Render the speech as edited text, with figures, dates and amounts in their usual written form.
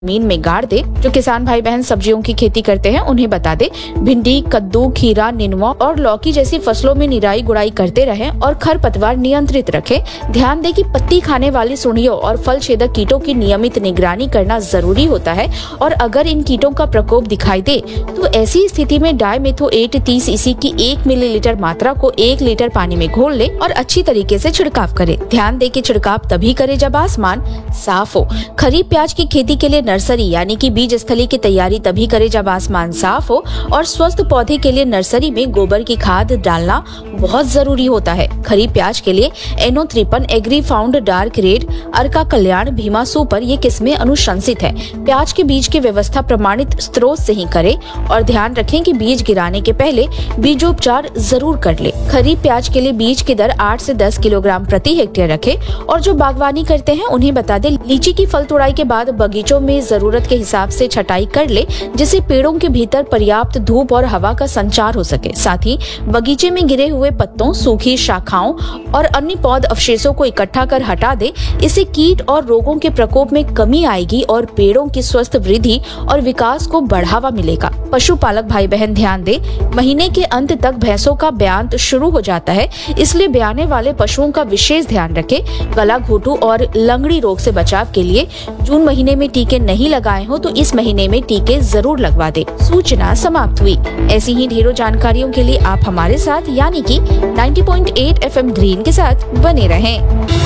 जमीन में गाड़ दे। जो किसान भाई बहन सब्जियों की खेती करते हैं उन्हें बता दे, भिंडी, कद्दू, खीरा, नेनुआ और लौकी जैसी फसलों में निराई गुड़ाई करते रहें और खरपतवार नियंत्रित रखें। ध्यान दें कि पत्ती खाने वाली सुंडियों और फल छेदक कीटों की नियमित निगरानी करना जरूरी होता है और अगर इन कीटों का प्रकोप दिखाई दे तो ऐसी स्थिति में डायमेथोएट 30 EC की 1 मिलीलीटर मात्रा को 1 लीटर पानी में घोल ले और अच्छी तरीके से छिड़काव करे। ध्यान दें कि छिड़काव तभी करे जब आसमान साफ हो। खरीफ प्याज की खेती के लिए नर्सरी यानी कि बीज स्थली की तैयारी तभी करे जब आसमान साफ हो और स्वस्थ पौधे के लिए नर्सरी में गोबर की खाद डालना बहुत जरूरी होता है। खरीफ प्याज के लिए NO53 agree found dark red, अर्का कल्याण, भीमा सुपर ये किस्में अनुशंसित है। प्याज के बीज की व्यवस्था प्रमाणित स्रोत से ही करें और ध्यान रखें कि बीज गिराने के पहले बीजोपचार जरूर कर ले। खरीफ प्याज के लिए बीज की दर 8 से 10 किलोग्राम प्रति हेक्टेयर रखें और जो बागवानी करते हैं उन्हें बता दे, लीची की फल तोड़ाई के बाद बगीचों में जरूरत के हिसाब से छटाई कर ले जिससे पेड़ों के भीतर पर्याप्त धूप और हवा का संचार हो सके। साथ ही बगीचे में गिरे हुए पत्तों, सूखी शाखाओं और अन्य पौध अवशेषों को इकट्ठा कर हटा दे। इससे कीट और रोगों के प्रकोप में कमी आएगी और पेड़ों की स्वस्थ वृद्धि और विकास को बढ़ावा मिलेगा। पशुपालक भाई बहन ध्यान दे, महीने के अंत तक भैंसों का ब्यांत शुरू हो जाता है, इसलिए ब्याने वाले पशुओं का विशेष ध्यान रखें। गला घोटू और लंगड़ी रोग से बचाव के लिए जून महीने में टीके नहीं लगाए हो तो इस महीने में टीके जरूर लगवा दे। सूचना समाप्त हुई। ऐसी ही ढेरों जानकारियों के लिए आप हमारे साथ यानी कि 90.8 FM ग्रीन के साथ बने रहें।